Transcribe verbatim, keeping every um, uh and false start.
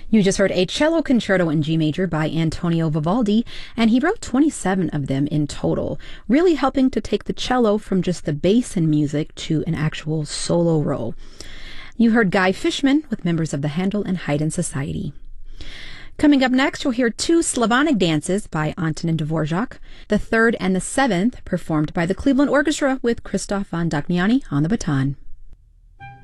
You just heard a cello concerto in G major by Antonio Vivaldi, and he wrote twenty-seven of them in total, really helping to take the cello from just the bass in music to an actual solo role. You heard Guy Fishman with members of the Handel and Haydn Society. Coming up next, you'll hear two Slavonic dances by Antonin Dvorak, the third and the seventh performed by the Cleveland Orchestra with Christoph von Doghniany on the baton.